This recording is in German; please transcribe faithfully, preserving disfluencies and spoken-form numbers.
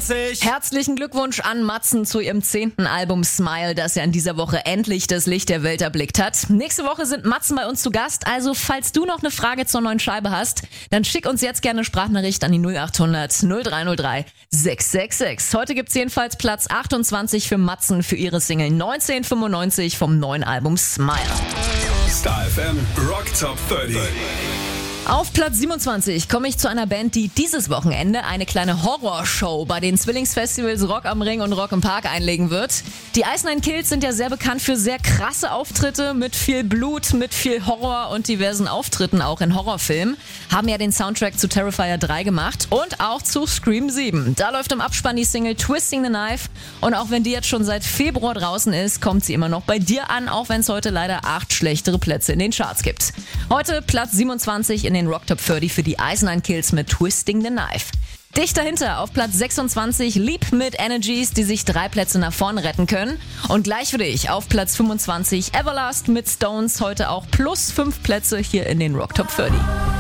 neunzig. Herzlichen Glückwunsch an Matzen zu ihrem zehnten Album Smile, das ja in dieser Woche endlich das Licht der Welt erblickt hat. Nächste Woche sind Matzen bei uns zu Gast, also falls du noch eine Frage zur neuen Scheibe hast, dann schick uns jetzt gerne eine Sprachnachricht an die null acht hundert null drei null drei sechs sechs sechs. Heute gibt's jedenfalls Platz achtundzwanzig für Matzen für ihre Single neunzehnhundertfünfundneunzig vom neuen Album Smile. Star F M Rock Top dreißig. Auf Platz siebenundzwanzig komme ich zu einer Band, die dieses Wochenende eine kleine Horrorshow bei den Zwillingsfestivals Rock am Ring und Rock im Park einlegen wird. Die Ice Nine Kills sind ja sehr bekannt für sehr krasse Auftritte mit viel Blut, mit viel Horror und diversen Auftritten auch in Horrorfilmen. Haben ja den Soundtrack zu Terrifier drei gemacht und auch zu Scream sieben. Da läuft im Abspann die Single Twisting the Knife und auch wenn die jetzt schon seit Februar draußen ist, kommt sie immer noch bei dir an, auch wenn es heute leider acht schlechtere Plätze in den Charts gibt. Heute Platz siebenundzwanzig in den Rock Top dreißig für die Ice Nine Kills mit Twisting the Knife. Dicht dahinter auf Platz sechsundzwanzig Leap mit Energies, die sich drei Plätze nach vorne retten können. Und gleich für dich auf Platz fünfundzwanzig Everlast mit Stones, heute auch plus fünf Plätze hier in den Rock Top dreißig.